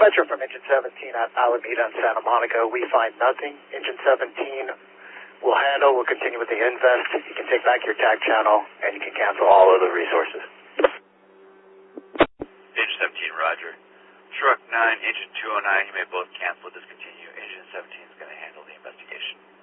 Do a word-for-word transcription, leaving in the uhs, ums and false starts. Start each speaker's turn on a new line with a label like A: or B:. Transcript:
A: Metro from Engine seventeen at Alameda and Santa Monica. We find nothing. Engine seventeen will handle. We'll continue with the invest. You can take back your tag channel, and you can cancel all other resources.
B: Engine seventeen, roger. Truck nine, Engine two oh nine, you may both cancel or discontinue. Engine seventeen is going to handle the investigation.